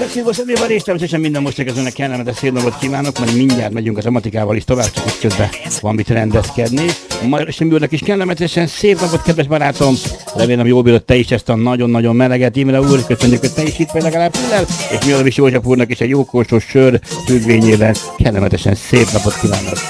Beszélve személyben részt, természetesen minden most önnek kellemetes szép napot kívánok, mert mindjárt megyünk a tematikával is tovább, csak is közben van mit rendezkedni. Majd Simbiúrnak is kellemetesen szép napot, kedves barátom! Remélem jól bírod te is ezt a nagyon-nagyon meleget. Imre úr, köszönjük, hogy te is itt vagy legalább tőlel, és Miolovics József úrnak is egy jókósos sör függvényében kellemetesen szép napot kívánok!